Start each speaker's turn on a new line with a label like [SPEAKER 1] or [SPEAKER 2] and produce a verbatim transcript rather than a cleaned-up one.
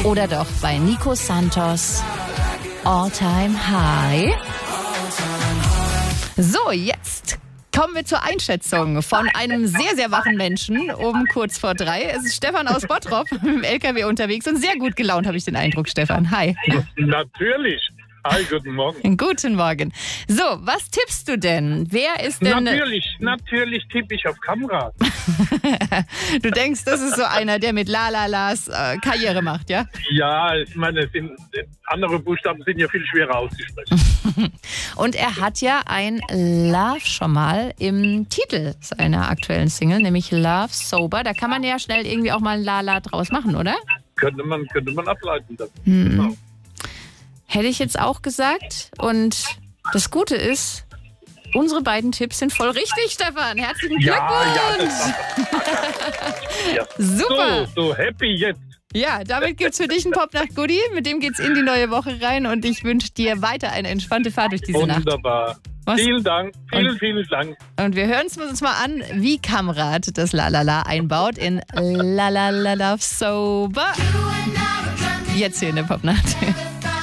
[SPEAKER 1] oder doch bei Nico Santos All Time High. So, jetzt kommen wir zur Einschätzung von einem sehr, sehr wachen Menschen um kurz vor drei. Es ist Stefan aus Bottrop mit dem L K W unterwegs und sehr gut gelaunt, habe ich den Eindruck, Stefan. Hi.
[SPEAKER 2] Natürlich. Hi, guten Morgen.
[SPEAKER 1] Guten Morgen. So, was tippst du denn? Wer ist denn...
[SPEAKER 2] Natürlich, natürlich tippe ich auf Kamrat.
[SPEAKER 1] Du denkst, das ist so einer, der mit La-La-Las äh, Karriere macht, ja?
[SPEAKER 2] Ja, ich meine, es sind, andere Buchstaben sind ja viel schwerer auszusprechen.
[SPEAKER 1] Und er hat ja ein Love schon mal im Titel seiner aktuellen Single, nämlich Love Sober. Da kann man ja schnell irgendwie auch mal ein La-La draus machen, oder?
[SPEAKER 2] Könnte man, könnte man ableiten. Das.
[SPEAKER 1] Hm.
[SPEAKER 2] Genau.
[SPEAKER 1] Hätte ich jetzt auch gesagt. Und das Gute ist, unsere beiden Tipps sind voll richtig, Stefan. Herzlichen Glückwunsch.
[SPEAKER 2] Ja, ja, ja.
[SPEAKER 1] Super.
[SPEAKER 2] So, so happy jetzt.
[SPEAKER 1] Ja, damit gibt's für dich einen Popnacht-Goodie. Mit dem geht's in die neue Woche rein und ich wünsche dir weiter eine entspannte Fahrt durch diese Nacht.
[SPEAKER 2] Wunderbar.
[SPEAKER 1] Was?
[SPEAKER 2] Vielen Dank. Vielen,
[SPEAKER 1] Und-
[SPEAKER 2] vielen Dank.
[SPEAKER 1] Und wir hören es uns mal an, wie Kamrat das La-La-La einbaut in La-La-La Love Sober. Jetzt hier in der Popnacht.